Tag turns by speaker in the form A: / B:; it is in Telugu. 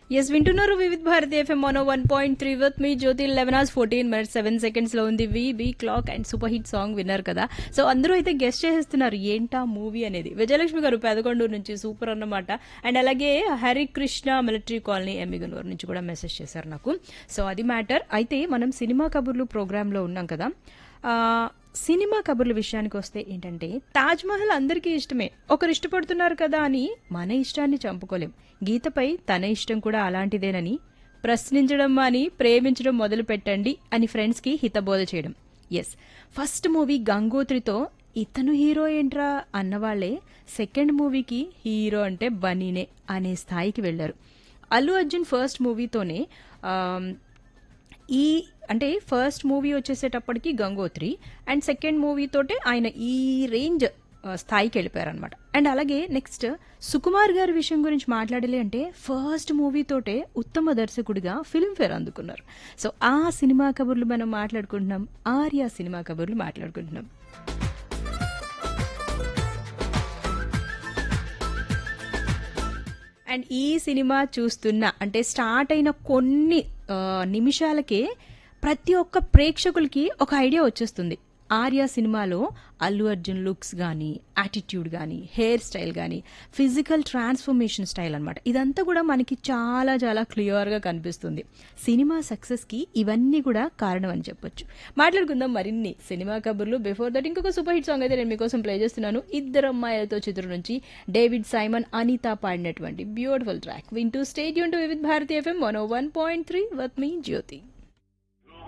A: ఎస్ వింటున్నారు Vividh Bharati FM 101.3 with me Jyothi 11 hours 14 minutes 7 seconds లో ఉంది be clock and super hit song విన్నారు కదా. సో అందరూ అయితే గెస్ట్ చేసేస్తున్నారు ఏంటా మూవీ అనేది. విజయలక్ష్మి గారు పెదకొండూరు నుంచి సూపర్ అన్నమాట. అండ్ అలాగే హరికృష్ణ మిలిటరీ కాలనీ ఎమ్మిగనూరు నుంచి కూడా మెసేజ్ చేశారు నాకు. సో అది మ్యాటర్. అయితే మనం సినిమా కబుర్లు ప్రోగ్రామ్ లో ఉన్నాం కదా. సినిమా కబుర్ల విషయానికి వస్తే ఏంటంటే తాజ్ మహల్ అందరికీ ఇష్టమే. ఒకరు ఇష్టపడుతున్నారు కదా అని మన ఇష్టాన్ని చంపుకోలేం. గీతపై తన ఇష్టం కూడా అలాంటిదేనని ప్రశ్నించడం అని ప్రేమించడం మొదలు పెట్టండి అని ఫ్రెండ్స్ కి హితబోధ చేయడం. ఎస్, ఫస్ట్ మూవీ గంగోత్రితో ఇతను హీరో ఏంట్రా అన్నవాళ్లే సెకండ్ మూవీకి హీరో అంటే బనీనే అనే స్థాయికి వెళ్లారు. అల్లు అర్జున్ ఫస్ట్ మూవీతోనే అంటే ఫస్ట్ మూవీ వచ్చేసేటప్పటికి గంగోత్రి అండ్ సెకండ్ మూవీతోటే ఆయన ఈ రేంజ్ స్థాయికి వెళ్ళిపోయారనమాట. అండ్ అలాగే నెక్స్ట్ సుకుమార్ గారి విషయం గురించి మాట్లాడాలి అంటే ఫస్ట్ మూవీతోటే ఉత్తమ దర్శకుడిగా ఫిల్మ్ఫేర్ అందుకున్నారు. సో ఆ సినిమా కబుర్లు మనం మాట్లాడుకుంటున్నాం, ఆర్య సినిమా కబుర్లు మాట్లాడుకుంటున్నాం. అండ్ ఈ సినిమా చూస్తున్నా అంటే స్టార్ట్ అయిన కొన్ని నిమిషాలకే ప్రతి ఒక్క ప్రేక్షకులకి ఒక ఐడియా వచ్చేస్తుంది. ఆర్య సినిమాలో అల్లు అర్జున్ లుక్స్ కానీ, యాటిట్యూడ్ కానీ, హెయిర్ స్టైల్ కానీ, ఫిజికల్ ట్రాన్స్ఫర్మేషన్ స్టైల్ అనమాట. ఇదంతా కూడా మనకి చాలా చాలా క్లియర్గా కనిపిస్తుంది. సినిమా సక్సెస్కి ఇవన్నీ కూడా కారణం అని చెప్పొచ్చు. మాట్లాడుకుందాం మరిన్ని సినిమా కబుర్లు. బిఫోర్ దట్ ఇంకొక సూపర్ హిట్ సాంగ్ అయితే నేను మీకోసం ప్లే చేస్తున్నాను. ఇద్దరు అమ్మాయిలతో చిత్రం నుంచి డేవిడ్ సైమన్, అనిత పాడినటువంటి బ్యూటిఫుల్ ట్రాక్ వింటూ stay tune to Vividh Bharati FM 101.3 with me Jyothi.